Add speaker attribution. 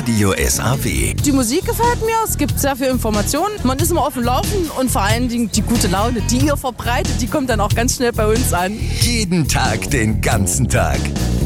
Speaker 1: Radio SAW.
Speaker 2: Die Musik gefällt mir, es gibt sehr viel Informationen, man ist immer auf dem Laufen und vor allen Dingen die gute Laune, die ihr verbreitet, die kommt dann auch ganz schnell bei uns an.
Speaker 1: Jeden Tag, den ganzen Tag.